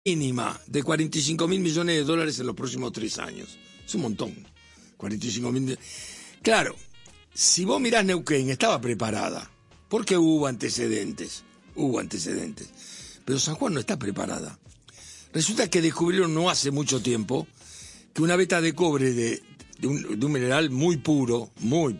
mínima de 45.000 millones de dólares en los próximos 3 años. Es un montón. 45.000. Claro, si vos mirás Neuquén, estaba preparada. Porque hubo antecedentes. Pero San Juan no está preparada. Resulta que descubrieron no hace mucho tiempo que una veta de cobre de un mineral muy puro,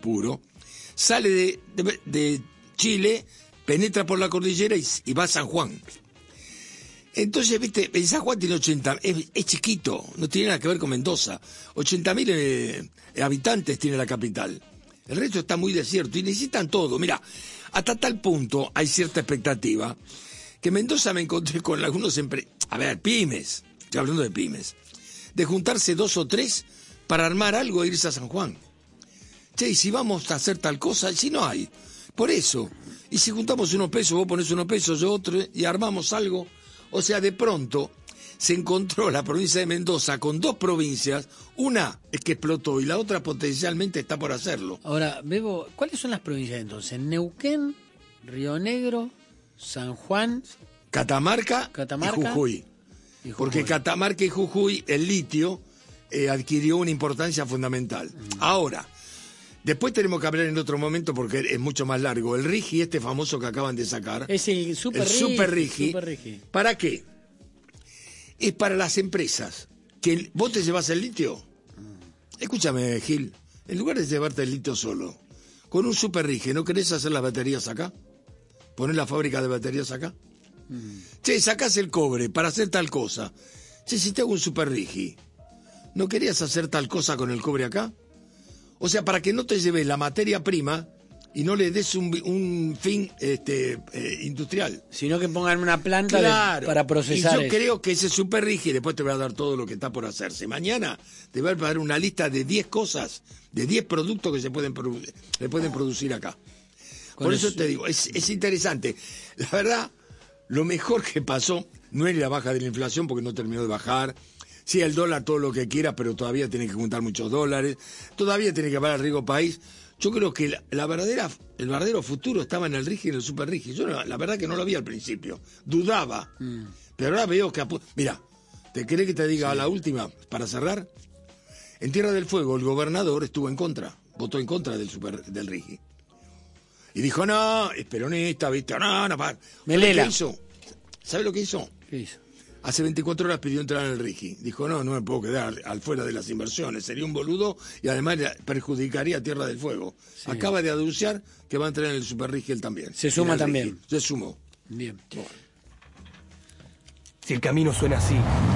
sale de Chile, penetra por la cordillera y va a San Juan. Entonces, viste, en San Juan tiene 80, es chiquito, no tiene nada que ver con Mendoza. 80.000 habitantes tiene la capital. El resto está muy desierto y necesitan todo. Mirá, hasta tal punto hay cierta expectativa que en Mendoza me encontré con algunos pymes, estoy hablando de pymes, de juntarse 2 o 3 para armar algo e irse a San Juan. Che, y si vamos a hacer tal cosa, si no hay. Por eso, y si juntamos unos pesos, vos ponés unos pesos, yo otro, y armamos algo. O sea, de pronto se encontró la provincia de Mendoza con 2 provincias, una es que explotó y la otra potencialmente está por hacerlo. Ahora, Bebo, ¿cuáles son las provincias entonces? Neuquén, Río Negro, San Juan, Catamarca y Jujuy. Porque Catamarca y Jujuy, el litio adquirió una importancia fundamental. Ahora, después tenemos que hablar en otro momento porque es mucho más largo. El RIGI, este famoso que acaban de sacar. Es el Super RIGI. ¿Para qué? Es para las empresas. Que vos te llevas el litio. Escúchame, Gil. En lugar de llevarte el litio solo, con un Super RIGI, ¿no querés hacer las baterías acá? ¿Poner la fábrica de baterías acá? Che, sacás el cobre para hacer tal cosa. Che, si te hago un Super RIGI, ¿no querías hacer tal cosa con el cobre acá? O sea, para que no te lleves la materia prima y no le des un fin industrial. Sino que pongan una planta para procesar. Y yo creo que ese Super RIGI, después te voy a dar todo lo que está por hacerse. Mañana te voy a dar una lista de 10 cosas, de 10 productos que se pueden producir acá. Por eso te digo, es interesante. La verdad, lo mejor que pasó no es la baja de la inflación, porque no terminó de bajar. Sí, el dólar, todo lo que quiera, pero todavía tiene que juntar muchos dólares. Todavía tiene que pagar el riesgo país. Yo creo que el verdadero futuro estaba en el RIGI y en el Super RIGI. Yo la verdad que no lo vi al principio. Dudaba. Pero ahora veo que... Mira, ¿te querés que te diga la última, para cerrar? En Tierra del Fuego, el gobernador estuvo en contra. Votó en contra del RIGI. Y dijo, no, es peronista, ¿viste? No. Melela. ¿Qué hizo? ¿Sabe lo que hizo? ¿Qué hizo? Hace 24 horas pidió entrar en el RIGI. Dijo, no me puedo quedar al fuera de las inversiones. Sería un boludo y además perjudicaría a Tierra del Fuego. Sí. Acaba de anunciar que va a entrar en el Super RIGI él también. Se suma también. RIGI. Se sumó. Bien. Bueno. Si el camino suena así,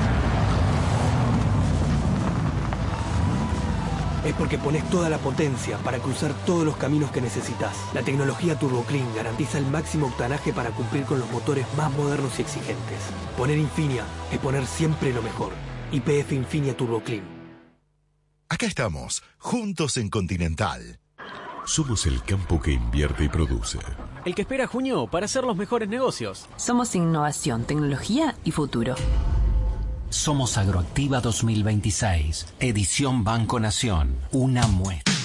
es porque pones toda la potencia para cruzar todos los caminos que necesitas. La tecnología TurboClean garantiza el máximo octanaje para cumplir con los motores más modernos y exigentes. Poner Infinia es poner siempre lo mejor. YPF Infinia TurboClean. Acá estamos, juntos en Continental. Somos el campo que invierte y produce. El que espera junio para hacer los mejores negocios. Somos innovación, tecnología y futuro. Somos Agroactiva 2026, edición Banco Nación, una muestra.